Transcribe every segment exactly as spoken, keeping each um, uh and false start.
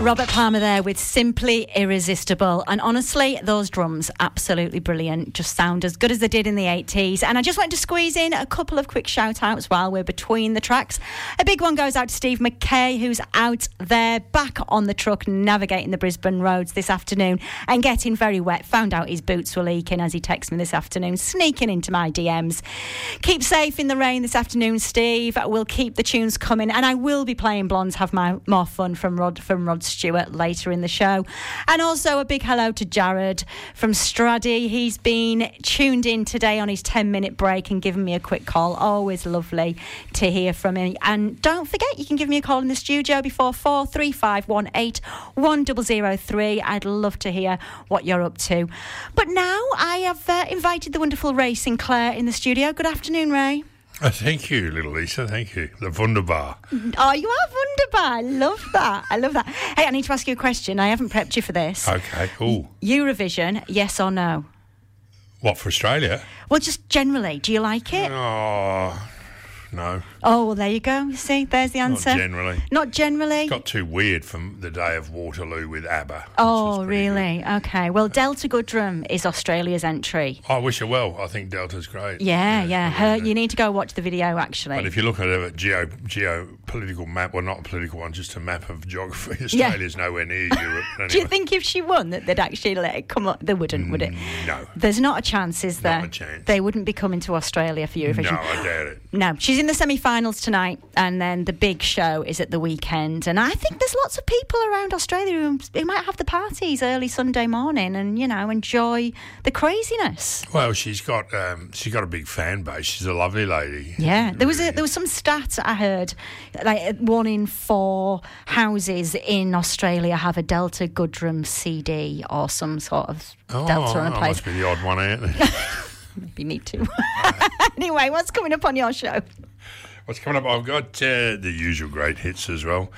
Robert Palmer there with Simply Irresistible. And honestly, those drums, absolutely brilliant. Just sound as good as they did in the eighties. And I just wanted to squeeze in a couple of quick shout-outs while we're between the tracks. A big one goes out to Steve McKay, who's out there back on the truck navigating the Brisbane roads this afternoon and getting very wet. Found out his boots were leaking as he texted me this afternoon, sneaking into my D Ms. Keep safe in the rain this afternoon, Steve. We'll keep the tunes coming. And I will be playing Blondes Have My, More Fun from Rod, from Rod Stewart later in the show. And also a big hello to Jared from Straddy. He's been tuned in today on his ten minute break and given me a quick call. Always lovely to hear from him. And don't forget, you can give me a call in the studio before four three five one eight one zero zero three. I'd love to hear what you're up to. But now I have uh, invited the wonderful Ray Sinclair in the studio. Good afternoon, Ray. Oh, thank you, little Lisa. Thank you. The wunderbar. Oh, you are wunderbar. I love that. I love that. Hey, I need to ask you a question. I haven't prepped you for this. Okay. Ooh. Eurovision, yes or no? What, for Australia? Well, just generally. Do you like it? Oh, no. Oh, well, there you go. You see, there's the answer. Not generally. Not generally? It got too weird from the day of Waterloo with ABBA. Oh, really? Good. Okay. Well, Delta Goodrem is Australia's entry. I wish her well. I think Delta's great. Yeah, yeah. yeah. Her, you need to go watch the video, actually. But if you look at a geo, geopolitical map, well, not a political one, just a map of geography, Australia's yeah. nowhere near Europe. Anyway. Do you think if she won that they'd actually let it come up? They wouldn't, would it? No. There's not a chance, is there? Not a chance. They wouldn't be coming to Australia for Eurovision. No, I doubt it. No. She's in the semi-finals tonight, and then the big show is at the weekend. And I think there's lots of people around Australia who, who might have the parties early Sunday morning and, you know, enjoy the craziness. Well, she's got um, she's got a big fan base. She's a lovely lady. Yeah, there was a, there was some stats I heard, like one in four houses in Australia have a Delta Goodrem C D or some sort of oh, Delta on a place. place. Must be the odd one, ain't there? Maybe need to. Anyway, what's coming up on your show? What's coming up? I've got uh, the usual great hits as well.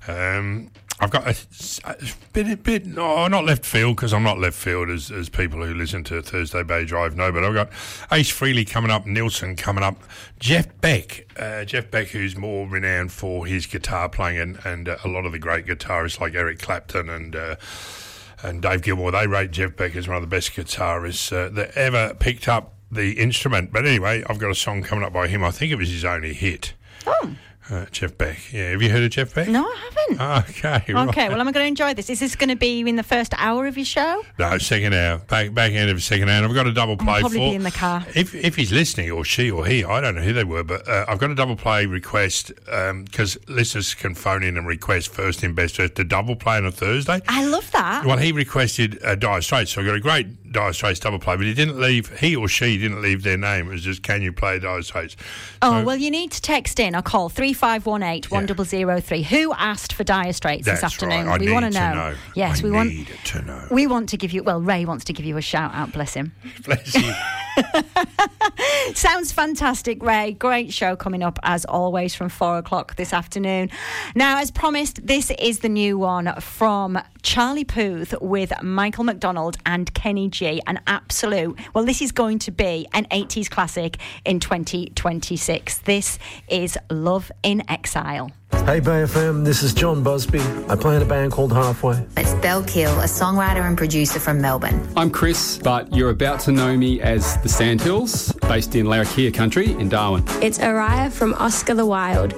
Um, I've got a, a bit, a bit, no, not left field, because I'm not left field as, as people who listen to Thursday Bay Drive know, but I've got Ace Frehley coming up, Nilsson coming up, Jeff Beck, uh, Jeff Beck, who's more renowned for his guitar playing, and, and uh, a lot of the great guitarists like Eric Clapton and uh, and Dave Gilmour, they rate Jeff Beck as one of the best guitarists uh, that ever picked up the instrument. But anyway, I've got a song coming up by him. I think it was his only hit. Oh. Uh, Jeff Beck. Yeah, have you heard of Jeff Beck? No, I haven't. Okay, right. Okay, well, I'm going to enjoy this. Is this going to be in the first hour of your show? No, second hour. Back back end of second hour. I've got a double play I'll probably for. be in the car. If if he's listening, or she or he, I don't know who they were, but uh, I've got a double play request because um, listeners can phone in and request first in best first to double play on a Thursday. I love that. Well, he requested uh, Dire Straits, so I got a great Dire Straits double play, but he didn't leave. He or she didn't leave their name. It was just, can you play Dire Straits? Oh, so, well, you need to text in or call three five one eight one zero zero three. Who asked for Dire Straits That's this afternoon? Right. I we need want to know. know. Yes, I we want need to know. We want to give you. Well, Ray wants to give you a shout out. Bless him. Bless you. Sounds fantastic, Ray. Great show coming up as always from four o'clock this afternoon. Now, as promised, this is the new one from Charlie Puth with Michael McDonald and Kenny G. An absolute. Well, this is going to be an eighties classic in twenty twenty-six. This is Love in Exile. Hey Bay F M, this is John Busby. I play in a band called Halfway. It's Belle Kill, a songwriter and producer from Melbourne. I'm Chris, but you're about to know me as the Sandhills, based in Larrakia country in Darwin. It's Araya from Oscar the Wild.